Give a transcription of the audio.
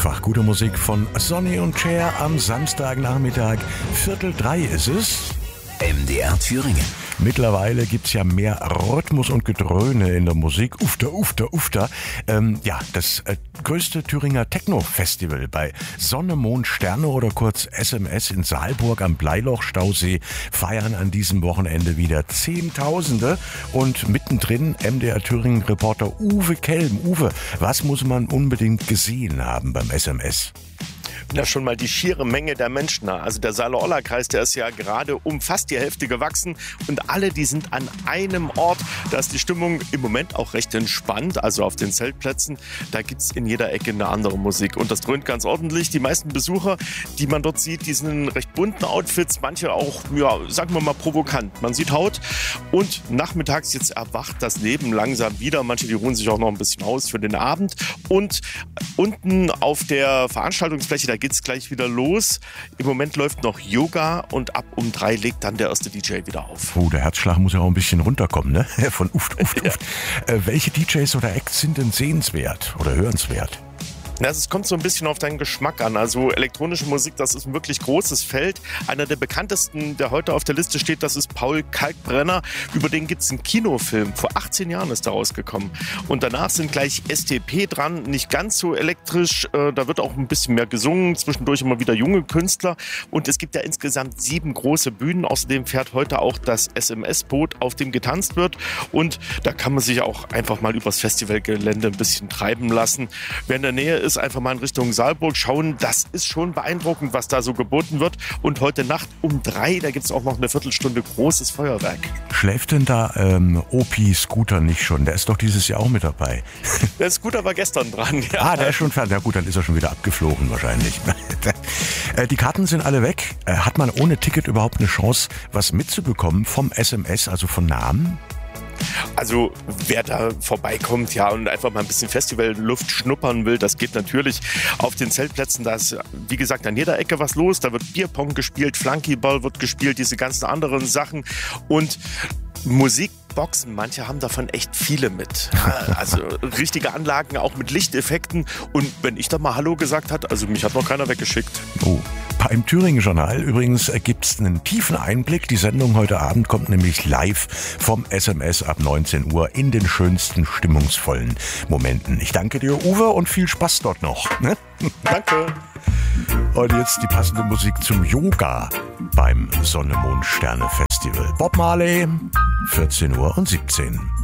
Einfach gute Musik von Sonny und Cher am Samstagnachmittag. 2:45 ist es. MDR Thüringen. Mittlerweile gibt's ja mehr Rhythmus und Gedröhne in der Musik. Ufter. Das größte Thüringer Techno-Festival bei Sonne, Mond, Sterne oder kurz SMS in Saalburg am Bleiloch-Stausee feiern an diesem Wochenende wieder Zehntausende. Und mittendrin MDR Thüringen-Reporter Uwe Kelm. Uwe, was muss man unbedingt gesehen haben beim SMS? Na, schon mal die schiere Menge der Menschen. Also der Saale-Orla-Kreis, der ist ja gerade um fast die Hälfte gewachsen und alle, die sind an einem Ort. Da ist die Stimmung im Moment auch recht entspannt. Also auf den Zeltplätzen, da gibt's in jeder Ecke eine andere Musik und das dröhnt ganz ordentlich. Die meisten Besucher, die man dort sieht, die sind in recht bunten Outfits, manche auch, ja, sagen wir mal provokant. Man sieht Haut und nachmittags jetzt erwacht das Leben langsam wieder. Manche, die ruhen sich auch noch ein bisschen aus für den Abend und unten auf der Veranstaltungsfläche, da geht's gleich wieder los. Im Moment läuft noch Yoga und ab um 3 legt dann der erste DJ wieder auf. Oh, der Herzschlag muss ja auch ein bisschen runterkommen, ne? Von Uft. Ja. Welche DJs oder Acts sind denn sehenswert oder hörenswert? Ja, es kommt so ein bisschen auf deinen Geschmack an. Also elektronische Musik, das ist ein wirklich großes Feld. Einer der bekanntesten, der heute auf der Liste steht, das ist Paul Kalkbrenner. Über den gibt es einen Kinofilm. Vor 18 Jahren ist der rausgekommen. Und danach sind gleich STP dran, nicht ganz so elektrisch. Da wird auch ein bisschen mehr gesungen, zwischendurch immer wieder junge Künstler. Und es gibt ja insgesamt 7 große Bühnen. Außerdem fährt heute auch das SMS-Boot, auf dem getanzt wird. Und da kann man sich auch einfach mal übers Festivalgelände ein bisschen treiben lassen. Wer in der Nähe ist, einfach mal in Richtung Saalburg schauen. Das ist schon beeindruckend, was da so geboten wird. Und heute Nacht um 3, da gibt es auch noch eine Viertelstunde großes Feuerwerk. Schläft denn da Opi Scooter nicht schon? Der ist doch dieses Jahr auch mit dabei. Der Scooter war gestern dran. Ja. Der ist schon fertig. Na gut, dann ist er schon wieder abgeflogen wahrscheinlich. Die Karten sind alle weg. Hat man ohne Ticket überhaupt eine Chance, was mitzubekommen vom SMS, also von Namen? Also wer da vorbeikommt, ja, und einfach mal ein bisschen Festivalluft schnuppern will, das geht natürlich auf den Zeltplätzen. Da ist, wie gesagt, an jeder Ecke was los. Da wird Bierpong gespielt, Flunkyball wird gespielt, diese ganzen anderen Sachen. Und Musikboxen, manche haben davon echt viele mit. Also richtige Anlagen, auch mit Lichteffekten. Und wenn ich da mal Hallo gesagt hat, also mich hat noch keiner weggeschickt. Oh. Beim Thüringen-Journal übrigens gibt es einen tiefen Einblick. Die Sendung heute Abend kommt nämlich live vom SMS ab 19 Uhr in den schönsten, stimmungsvollen Momenten. Ich danke dir, Uwe, und viel Spaß dort noch. Ne? Danke. Und jetzt die passende Musik zum Yoga beim Sonne, Mond, Sterne Festival. Bob Marley, 14:17 Uhr.